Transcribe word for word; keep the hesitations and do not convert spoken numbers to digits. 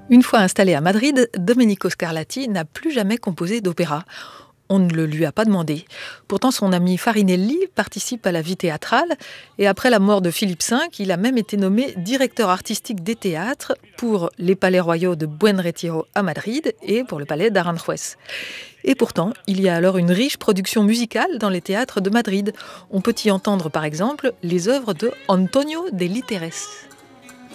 Une fois installé à Madrid, Domenico Scarlatti n'a plus jamais composé d'opéra. On ne le lui a pas demandé. Pourtant, son ami Farinelli participe à la vie théâtrale et après la mort de Philippe cinq, il a même été nommé directeur artistique des théâtres pour les palais royaux de Buen Retiro à Madrid et pour le palais d'Aranjuez. Et pourtant, il y a alors une riche production musicale dans les théâtres de Madrid. On peut y entendre par exemple les œuvres de Antonio de Literes.